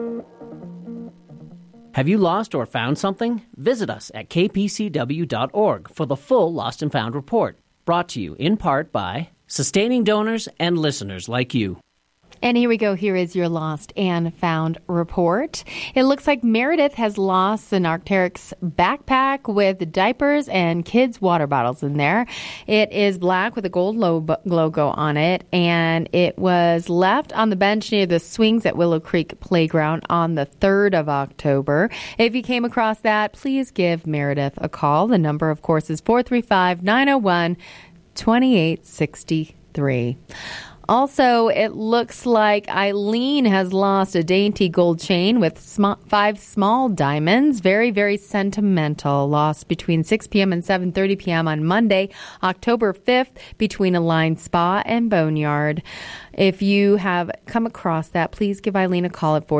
Have you lost or found something? Visit us at kpcw.org for the full Lost and Found report, brought to you in part by sustaining donors and listeners like you. And here we go. Here is your Lost and Found report. It looks like Meredith has lost an Arc'teryx backpack with diapers and kids' water bottles in there. It is black with a gold logo on it, and it was left on the bench near the swings at Willow Creek Playground on the 3rd of October. If you came across that, please give Meredith a call. The number, of course, is 435-901-2863. Also, it looks like Eileen has lost a dainty gold chain with 5 small diamonds. Very, very sentimental. Lost between 6 p.m. and 7:30 p.m. on Monday, October 5th, between Align Spa and Boneyard. If you have come across that, please give Eileen a call at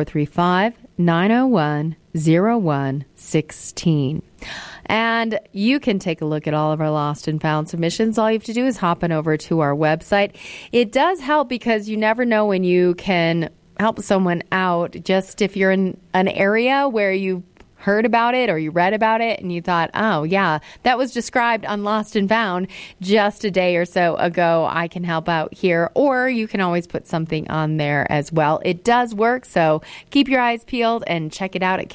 435-901-0116. And you can take a look at all of our Lost and Found submissions. All you have to do is hop on over to our website. It does help because you never know when you can help someone out. Just if you're in an area where you heard about it or you read about it and you thought, oh, yeah, that was described on Lost and Found just a day or so ago, I can help out here. Or you can always put something on there as well. It does work, so keep your eyes peeled and check it out at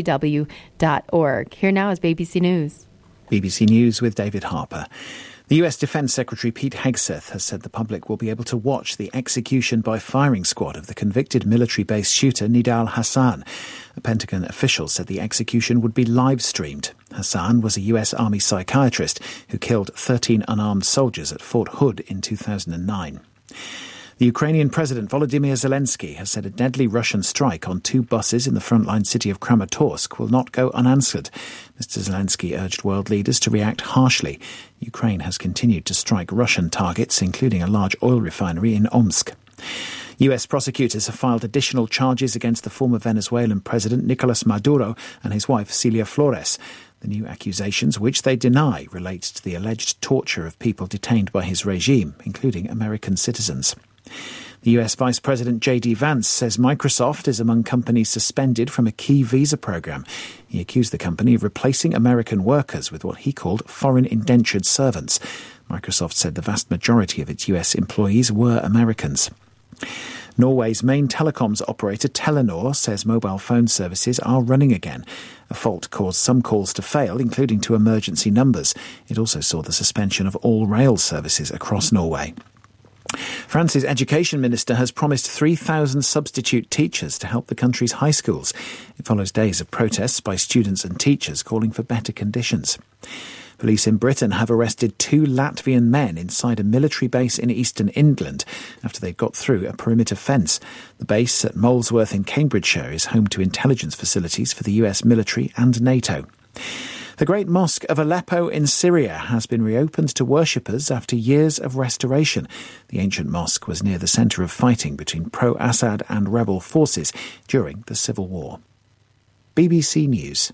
kpcw.org. Here now is BBC News. BBC News with David Harper. The US Defence Secretary Pete Hegseth has said the public will be able to watch the execution by firing squad of the convicted military-based shooter Nidal Hasan. A Pentagon official said the execution would be live-streamed. Hasan was a US Army psychiatrist who killed 13 unarmed soldiers at Fort Hood in 2009. The Ukrainian President Volodymyr Zelensky has said a deadly Russian strike on 2 buses in the frontline city of Kramatorsk will not go unanswered. Mr. Zelensky urged world leaders to react harshly. Ukraine has continued to strike Russian targets, including a large oil refinery in Omsk. US prosecutors have filed additional charges against the former Venezuelan president Nicolas Maduro and his wife Celia Flores. The new accusations, which they deny, relate to the alleged torture of people detained by his regime, including American citizens. The US Vice President J.D. Vance says Microsoft is among companies suspended from a key visa program. He accused the company of replacing American workers with what he called foreign indentured servants. Microsoft said the vast majority of its US employees were Americans. Norway's main telecoms operator Telenor says mobile phone services are running again. A fault caused some calls to fail, including to emergency numbers. It also saw the suspension of all rail services across Norway. France's education minister has promised 3,000 substitute teachers to help the country's high schools. It follows days of protests by students and teachers calling for better conditions. Police in Britain have arrested 2 Latvian men inside a military base in eastern England after they got through a perimeter fence. The base at Molesworth in Cambridgeshire is home to intelligence facilities for the US military and NATO. The Great Mosque of Aleppo in Syria has been reopened to worshippers after years of restoration. The ancient mosque was near the centre of fighting between pro-Assad and rebel forces during the civil war. BBC News.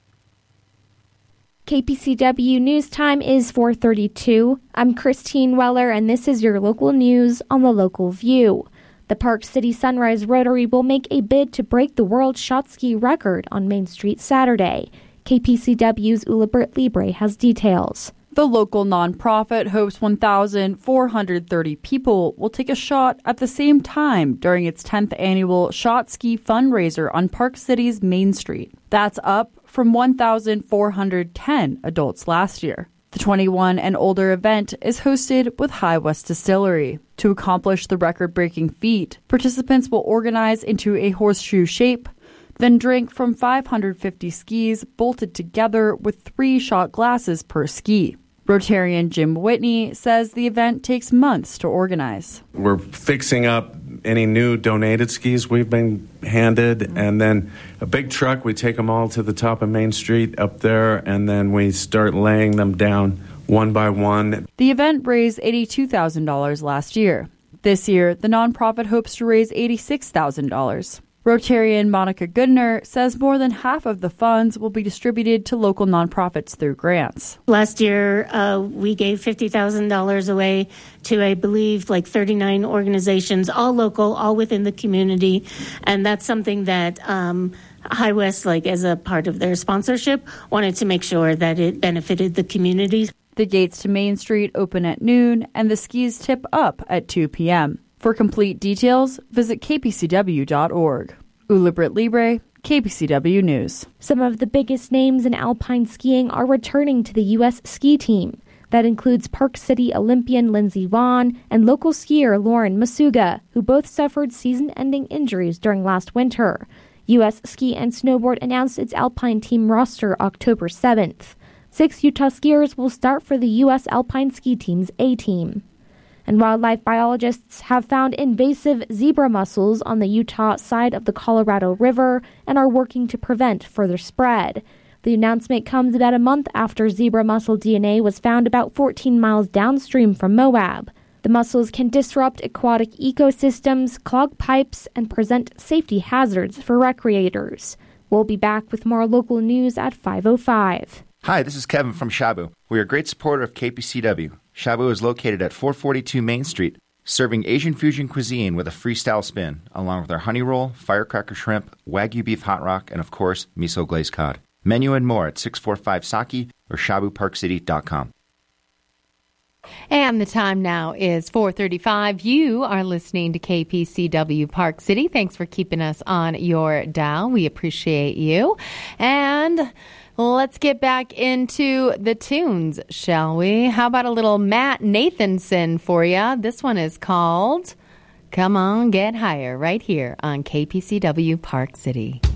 KPCW News Time is 4:32. I'm Christine Weller, and this is your local news on the Local View. The Park City Sunrise Rotary will make a bid to break the world shot ski record on Main Street Saturday. KPCW's Ulibert Libre has details. The local nonprofit hopes 1,430 people will take a shot at the same time during its 10th annual Shot Ski fundraiser on Park City's Main Street. That's up from 1,410 adults last year. The 21 and older event is hosted with High West Distillery. To accomplish the record-breaking feat, participants will organize into a horseshoe shape, then drink from 550 skis bolted together with 3 shot glasses per ski. Rotarian Jim Whitney says the event takes months to organize. We're fixing up any new donated skis we've been handed, and then a big truck, we take them all to the top of Main Street up there, and then we start laying them down one by one. The event raised $82,000 last year. This year, the nonprofit hopes to raise $86,000. Rotarian Monica Goodner says more than half of the funds will be distributed to local nonprofits through grants. Last year, we gave $50,000 away to, I believe, like 39 organizations, all local, all within the community. And that's something that High West, like as a part of their sponsorship, wanted to make sure that it benefited the community. The gates to Main Street open at noon and the skis tip up at 2 p.m. For complete details, visit kpcw.org. Ula Britt Libre, KPCW News. Some of the biggest names in alpine skiing are returning to the U.S. ski team. That includes Park City Olympian Lindsey Vonn and local skier Lauren Masuga, who both suffered season-ending injuries during last winter. U.S. Ski and Snowboard announced its alpine team roster October 7th. 6 Utah skiers will start for the U.S. alpine ski team's A-team. And wildlife biologists have found invasive zebra mussels on the Utah side of the Colorado River and are working to prevent further spread. The announcement comes about a month after zebra mussel DNA was found about 14 miles downstream from Moab. The mussels can disrupt aquatic ecosystems, clog pipes, and present safety hazards for recreators. We'll be back with more local news at 5:05. Hi, this is Kevin from Shabu. We are a great supporter of KPCW. Shabu is located at 442 Main Street, serving Asian fusion cuisine with a freestyle spin, along with our honey roll, firecracker shrimp, Wagyu beef hot rock, and of course, miso glazed cod. Menu and more at 645 Saki or shabuparkcity.com. And the time now is 4:35. You are listening to KPCW Park City. Thanks for keeping us on your dial. We appreciate you. And let's get back into the tunes, shall we? How about a little Matt Nathanson for you? This one is called Come On Get Higher right here on KPCW Park City.